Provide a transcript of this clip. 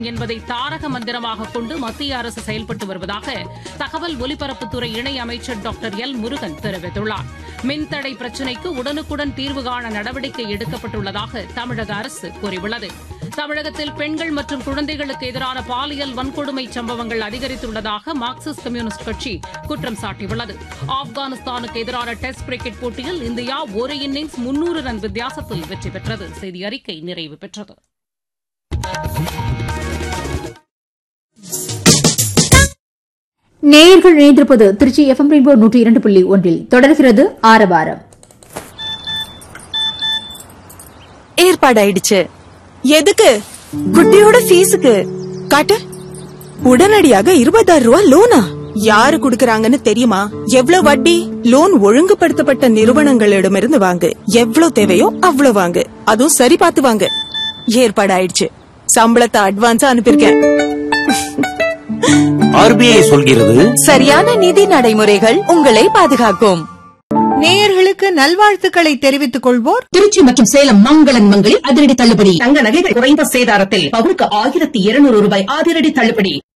என்பதை தாரக மந்திரமாக கொண்டு மத்திய அரசு செயல்பட்டு வருவதாக தகவல் ஒலிபரப்புத்துறை இணை அமைச்சர் டாக்டர் எல் முருகன் தெரிவித்துள்ளார். மின்தடை பிரச்சினைக்கு உடனுக்குடன் தீர்வு காண நடவடிக்கை எடுக்கப்பட்டுள்ளதாக தமிழக அரசு கூறியுள்ளது. தமிழகத்தில் பெண்கள் மற்றும் குழந்தைகளுக்கு எதிரான பாலியல் வன்கொடுமை சம்பவங்கள் அதிகரித்துள்ளதாக மார்க்சிஸ்ட் கம்யூனிஸ்ட் கட்சி குற்றம் சாட்டியுள்ளது. ஆப்கானிஸ்தானுக்கு எதிரான டெஸ்ட் கிரிக்கெட் போட்டியில் இந்தியா ஒரு இன்னிங்ஸ் 300 ரன் வித்தியாசத்தில் வெற்றி பெற்றது. செய்தி அறிக்கை நிறைவு பெற்றது. நேயர்கள் இணைந்திருப்பது திருச்சி FM ரெயின்போ 102.1 தொடர்கிறது ஆரவாரம். ஏற்பாடாயிடுச்சு. எதுக்கு? குட்டியோட ஃபீஸுக்கு. காட்டு. உடனடியாக 20,000 ரூபாய் லோனா? யாரு குடுக்கறாங்கன்னு தெரியுமா? எவ்வளவு வட்டி? லோன் ஒழுங்குபடுத்தப்பட்ட நிறுவனங்களிடமிருந்து வாங்கு. எவ்வளவு தேவையோ அவ்வளவு வாங்கு. அதுவும் சரி பார்த்து வாங்கு. ஏற்பாடாயிடுச்சு. சம்பளத்தை அட்வான்ஸா அனுப்பியிருக்கேன். RBI சொல்கிறது, சரியான நிதி நடைமுறைகள் உங்களை பாதுகாக்கும். நேயர்களுக்கு நல்வாழ்த்துக்களை தெரிவித்துக் கொள்வோர் திருச்சி மற்றும் சேலம் மங்களன் மங்களில் அதிரடி தள்ளுபடி. தங்க நகைகள் குறைந்த சேதாரத்தில் பவுனுக்கு 1200 ரூபாய் அதிரடி தள்ளுபடி.